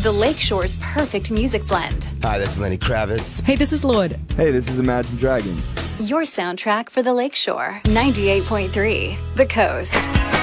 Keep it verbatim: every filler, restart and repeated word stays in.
The Lakeshore's perfect music blend. Hi, this is Lenny Kravitz. Hey, this is Lord. Hey, this is Imagine Dragons. Your soundtrack for the Lakeshore. ninety-eight point three, The Coast.